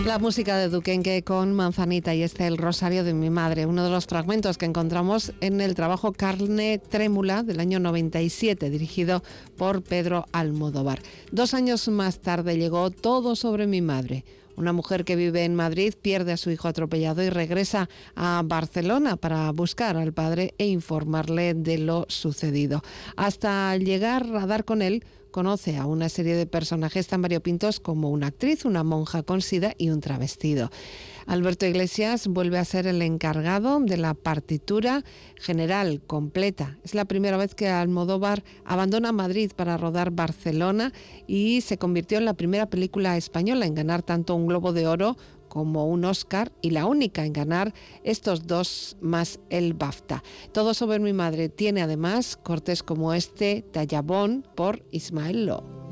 La música de Duquenque con Manzanita y El Rosario de mi madre, uno de los fragmentos que encontramos en el trabajo Carne Trémula del año 97, dirigido por Pedro Almodóvar. 2 años más tarde llegó Todo sobre mi madre. Una mujer que vive en Madrid pierde a su hijo atropellado y regresa a Barcelona para buscar al padre e informarle de lo sucedido. Hasta llegar a dar con él, conoce a una serie de personajes tan variopintos como una actriz, una monja con sida y un travestido. Alberto Iglesias vuelve a ser el encargado de la partitura general completa. Es la primera vez que Almodóvar abandona Madrid para rodar Barcelona y se convirtió en la primera película española en ganar tanto un Globo de Oro como un Oscar y la única en ganar estos 2 más el BAFTA. Todo sobre mi madre tiene además cortes como este, Tallabón por Ismael Lo.